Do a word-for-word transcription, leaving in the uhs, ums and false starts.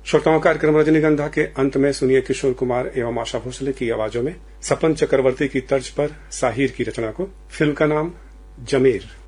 श्रोताओं, कार्यक्रम रजनीगंधा के अंत में सुनिए किशोर कुमार एवं आशा भोसले की आवाजों में सपन चक्रवर्ती की तर्ज पर साहिर की रचना को। फिल्म का नाम जमीर।